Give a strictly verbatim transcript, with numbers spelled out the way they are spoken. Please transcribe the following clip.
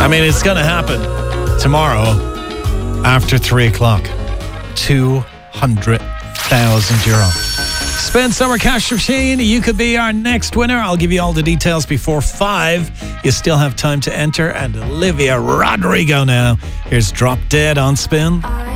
I mean, it's going to happen tomorrow after three o'clock. two hundred thousand euro. Spin Summer Cash Machine. You could be our next winner. I'll give you all the details before five. You still have time to enter. And Olivia Rodrigo now. Here's Drop Dead on Spin.